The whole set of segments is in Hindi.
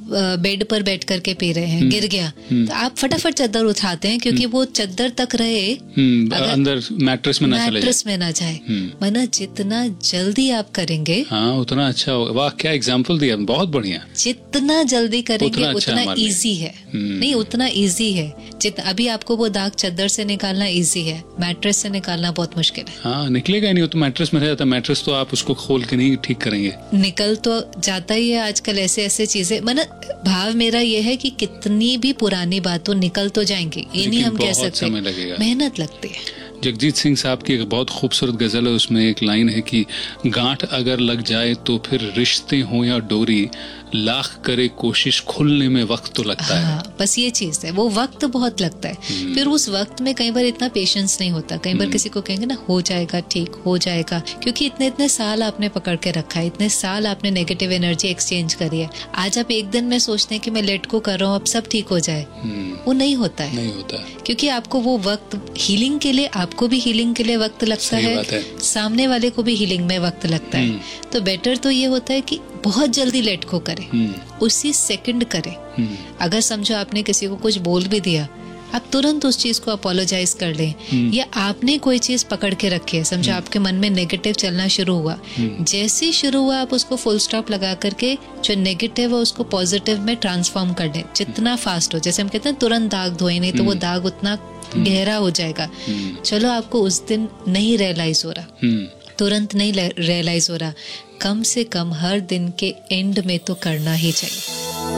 बेड पर बैठ करके पी रहे हैं, गिर गया तो आप फटाफट चादर उठाते हैं क्योंकि वो चादर तक रहे, अंदर मैट्रेस में ना जाए। वरना जितना जल्दी आप करेंगे उतना अच्छा होगा। वाह, क्या एग्जाम्पल दिया, बहुत बढ़िया। जितना जल्दी करेंगे उतना ईजी है। नहीं, उतना ईजी है। अभी आपको वो दाग चादर से निकालना ईजी है, मैट्रेस से निकालना बहुत मुश्किल है। हाँ, निकलेगा ही नहीं, वो तो मैट्रेस में रह जाता है। मैट्रेस तो आप उसको खोल के नहीं ठीक करेंगे, निकल तो जाता ही है आजकल। ऐसे चीजें, मतलब भाव मेरा ये है कि कितनी भी पुरानी बात हो निकल तो जाएंगी, ये नहीं हम कह सकते, मेहनत लगती है। जगजीत सिंह साहब की एक बहुत खूबसूरत गजल है, उसमें एक लाइन है कि गांठ अगर लग जाए तो फिर रिश्ते हो या डोरी, लाख करे कोशिश खुलने में वक्त तो लगता है। बस ये चीज है, वो वक्त बहुत लगता है। फिर उस वक्त में कई बार इतना पेशेंस नहीं होता। कई बार किसी को कहेंगे ना हो जाएगा, ठीक हो जाएगा, क्योंकि इतने साल आपने पकड़ के रखा है, इतने साल आपने नेगेटिव एनर्जी एक्सचेंज करी है। आज आप एक दिन में सोचते हैं कि मैं लेट को कर रहा हूँ, अब सब ठीक हो जाए, वो नहीं होता है। क्योंकि आपको वो वक्त हीलिंग के लिए, आपको भी हीलिंग के लिए वक्त लगता है, सामने वाले को भी हीलिंग में वक्त लगता है। तो बेटर तो ये होता है कि बहुत जल्दी लेट को करें, उसी सेकंड करें। अगर समझो आपने किसी को कुछ बोल भी दिया, आप तुरंत उस चीज को अपोलोजाइज कर लें। या आपने कोई चीज पकड़ के रखी है, समझो आपके मन में नेगेटिव चलना शुरू हुआ, जैसे ही शुरू हुआ आप उसको फुल स्टॉप लगा करके जो नेगेटिव है उसको पॉजिटिव में ट्रांसफॉर्म कर लें जितना फास्ट हो। जैसे हम कहते हैं तुरंत दाग धोए, नहीं तो वो दाग उतना गहरा हो जाएगा। चलो आपको उस दिन नहीं रियलाइज हो रहा, तुरंत नहीं रियलाइज हो रहा, कम से कम हर दिन के एंड में तो करना ही चाहिए।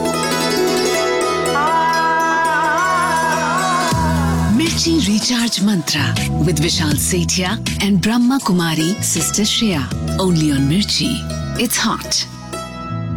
मिर्ची recharge Mantra with Vishal Sethia and Brahma Kumari Sister Shreya, only on Mirchi. It's hot.